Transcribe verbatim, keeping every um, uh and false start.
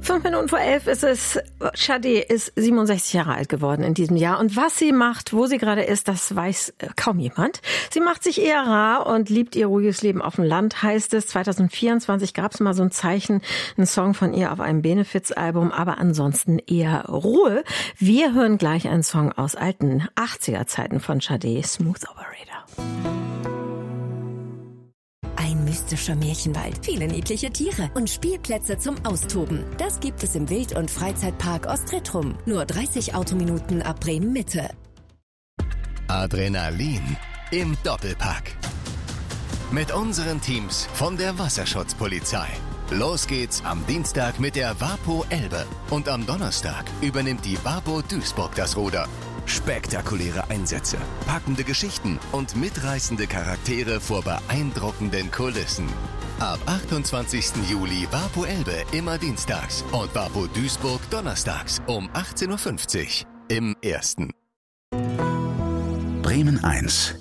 Fünf Minuten vor elf ist es. Sade ist siebenundsechzig Jahre alt geworden in diesem Jahr. Und was sie macht, wo sie gerade ist, das weiß kaum jemand. Sie macht sich eher rar und liebt ihr ruhiges Leben auf dem Land, heißt es. zwanzig vierundzwanzig gab es mal so ein Zeichen, ein Song von ihr auf einem Benefits-Album, aber ansonsten eher Ruhe. Wir hören gleich einen Song aus alten achtziger-Zeiten von Sade, Smooth Operator. Ein mystischer Märchenwald, viele niedliche Tiere und Spielplätze zum Austoben. Das gibt es im Wild- und Freizeitpark Ostretrum. Nur dreißig Autominuten ab Bremen-Mitte. Adrenalin im Doppelpack. Mit unseren Teams von der Wasserschutzpolizei. Los geht's am Dienstag mit der Wapo Elbe. Und am Donnerstag übernimmt die Wapo Duisburg das Ruder. Spektakuläre Einsätze, packende Geschichten und mitreißende Charaktere vor beeindruckenden Kulissen. Ab achtundzwanzigsten Juli Wapo Elbe immer dienstags und Wapo Duisburg donnerstags um achtzehn Uhr fünfzig im Ersten. Bremen eins.